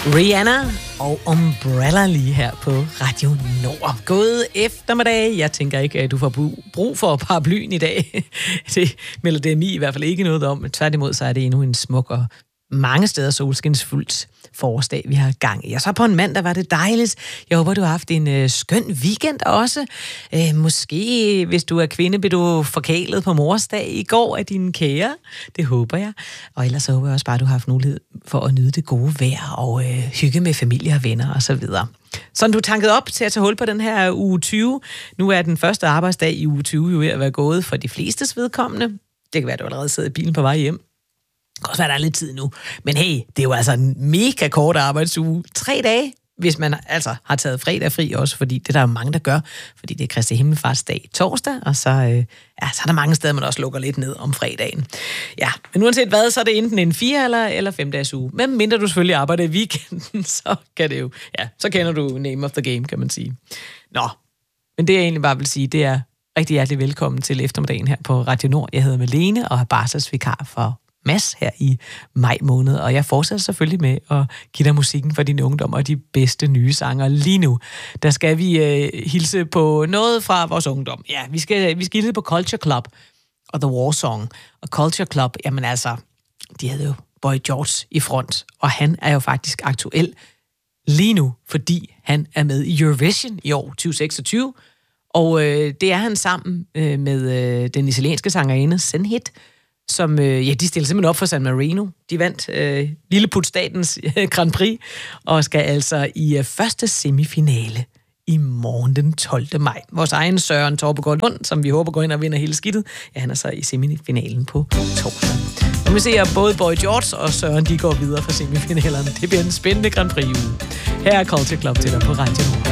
Rihanna og Umbrella lige her på Radio Nord. God eftermiddag. Jeg tænker ikke, at du får brug for paraplyen i dag. Det melder DMI i hvert fald ikke noget om. Tværtimod så er det endnu en smuk og mange steder solskinsfuldt forårsdag, vi har gang i. Og så på en mandag var det dejligt. Jeg håber, du har haft en skøn weekend også. Måske, hvis du er kvinde, blev du forkælet på morsdag i går af dine kære. Det håber jeg. Og ellers så håber jeg også bare, at du har haft mulighed for at nyde det gode vejr og hygge med familie og venner og så videre. Så du tanket op til at tage hul på den her uge 20. Nu er den første arbejdsdag i uge 20 jo ved at være gået for de flestes vedkommende. Det kan være, at du allerede sidder i bilen på vej hjem. Det kan også være, der er lidt tid nu. Men hey, det er jo altså en mega kort arbejdsuge. 3 dage, hvis man altså har taget fredag fri også, fordi det der er jo mange, der gør, fordi det er Kristi Himmelfartsdag torsdag, og så er der mange steder, man også lukker lidt ned om fredagen. Ja, men uanset hvad, så er det enten en 4 eller 5 dages uge. Men mindre du selvfølgelig arbejder i weekenden, så kan det jo, så kender du name of the game, kan man sige. Nå, men det jeg egentlig bare vil sige, det er rigtig hjertelig velkommen til eftermiddagen her på Radio Nord. Jeg hedder Malene og har barselsvikar for Mads her i maj måned, og jeg fortsætter selvfølgelig med at give dig musikken for din ungdom og de bedste nye sanger. Lige nu, der skal vi hilse på noget fra vores ungdom. Ja, vi skal hilse på Culture Club og The War Song. Og Culture Club, jamen altså, de havde jo Boy George i front, og han er jo faktisk aktuel lige nu, fordi han er med i Eurovision i år 2026, og det er han sammen med den italienske sangerinde Senhit, som, de stiller simpelthen op for San Marino. De vandt Lilleputstatens Grand Prix, og skal altså i første semifinale i morgen den 12. maj. Vores egen Søren Torbegaard Lund, som vi håber går ind og vinder hele skidtet, han er så i semifinalen på torsdag. Nu vil se, at både Boy George og Søren, de går videre fra semifinalerne. Det bliver en spændende Grand Prix-uge. Her er Culture Club til dig på Radio Nord.